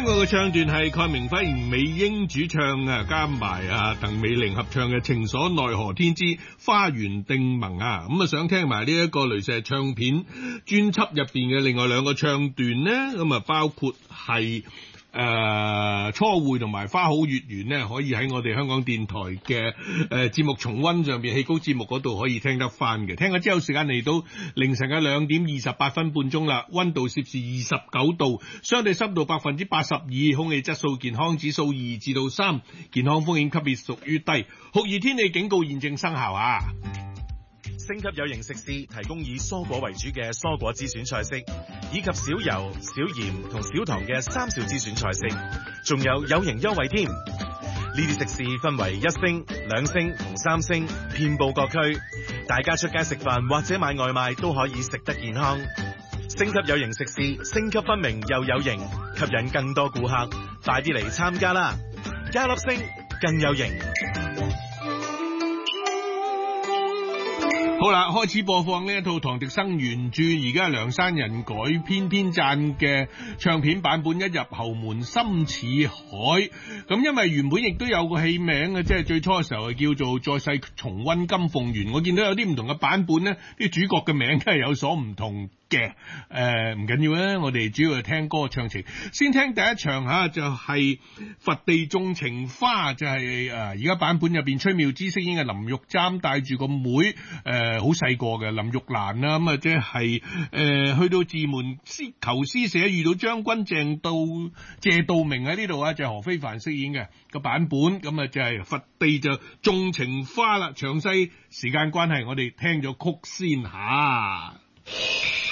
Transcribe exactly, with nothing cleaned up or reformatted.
聽過嘅唱段係蓋明輝、美英主唱啊，加埋啊鄧美玲合唱嘅《情所奈何天之花園定盟》啊，咁啊想聽埋呢一個雷石唱片專輯入邊嘅另外兩個唱段呢，咁啊包括係。誒、呃、初會同埋花好月圓呢，可以喺我哋香港電台嘅誒、呃、節目重溫上邊戲曲節目嗰度可以聽得翻嘅。聽咗之後，時間嚟到凌晨嘅兩點二十八分半鐘啦，溫度攝氏二十九度，相對濕度百分之八十二，空氣質素健康指數二至到三，健康風險級別屬於低，酷熱天氣警告現正生效啊！ 星級有型食肆提供以蔬果為主嘅蔬果之選菜式，以及少油、少鹽同少糖嘅三少之選菜式，仲有有型優惠添。呢啲食肆分為一星、兩星同三星，遍佈各區，大家出街食飯或者買外賣都可以食得健康。星級有型食肆，星級分明又有型，吸引更多顧客，快啲嚟參加啦！加粒星更有型。 好啦，開始播放呢一套唐滌生原著，而家梁山人改編編撰嘅唱片版本《一入侯門深似海》。咁因為原本亦都有個戲名嘅，即係最初嘅時候係叫做《再世重溫金鳳緣》。我見到有啲唔同嘅版本呢，啲主角嘅名都係有所唔同嘅。誒唔緊要啊，我哋主要係聽歌唱情。先聽第一場嚇，就係、是《佛地種情花》，就係誒而家版本入邊崔妙芝飾演嘅林玉簪帶住個妹誒。呃好細個嘅林玉蘭啦，咁啊即係誒去到自門師求師社，遇到將軍鄭道謝道明喺呢度啊，就係、何非凡飾演嘅個版本，咁啊就係佛地就種情花啦。詳細時間關係，我哋聽咗曲先吓。